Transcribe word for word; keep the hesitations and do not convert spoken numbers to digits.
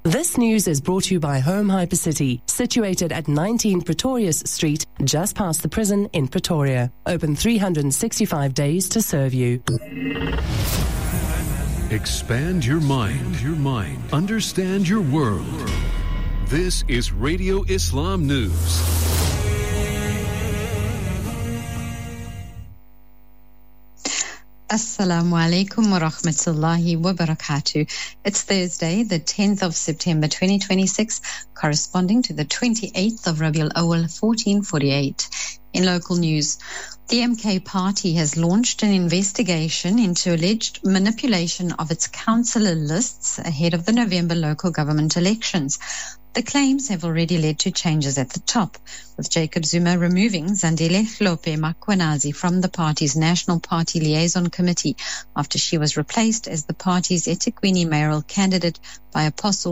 This news is brought to you by Home Hypercity, situated at nineteen Pretorius Street, just past the prison in Pretoria. Open three hundred sixty-five days to serve you. Expand your mind, your mind. Understand your world. This is Radio Islam News. Assalamu alaikum wa rahmatullahi wa barakatuh. It's Thursday, the tenth of September twenty twenty-six, corresponding to the twenty-eighth of Rabiul Awal fourteen forty-eight. In local news, the M K party has launched an investigation into alleged manipulation of its councillor lists ahead of the November local government elections. The claims have already led to changes at the top, with Jacob Zuma removing Zandile Hlophe Makhwanazi from the party's National Party Liaison Committee after she was replaced as the party's eThekwini mayoral candidate by Apostle